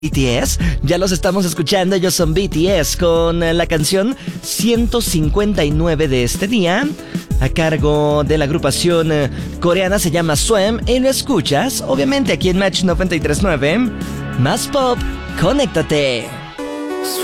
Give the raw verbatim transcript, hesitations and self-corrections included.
B T S, ya los estamos escuchando, ellos son B T S con la canción ciento cincuenta y nueve de este día, a cargo de la agrupación coreana, se llama Swim, y lo escuchas, obviamente aquí en Match noventa y tres punto nueve, Más Pop, conéctate.